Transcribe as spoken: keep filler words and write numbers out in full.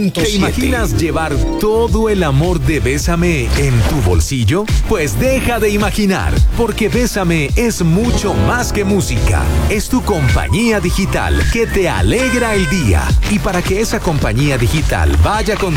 ¿Te imaginas llevar todo el amor de Bésame en tu bolsillo? Pues deja de imaginar, porque Bésame es mucho más que música. Es tu compañía digital que te alegra el día. Y para que esa compañía digital vaya con